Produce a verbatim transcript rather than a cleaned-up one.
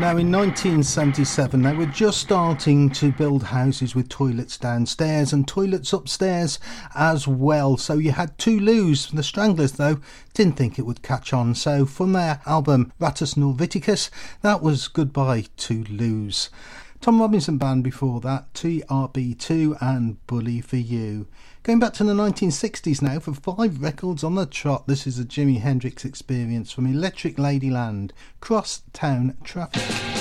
Now, in nineteen seventy-seven, they were just starting to build houses with toilets downstairs and toilets upstairs as well. So you had Toulouse. The Stranglers, though, didn't think it would catch on. So from their album Rattus Norviticus, that was Goodbye Toulouse. Tom Robinson Band before that, T R B two and Bully for You. Going back to the nineteen sixties now for five records on the trot. This is a Jimi Hendrix Experience from Electric Ladyland, Cross Town Traffic.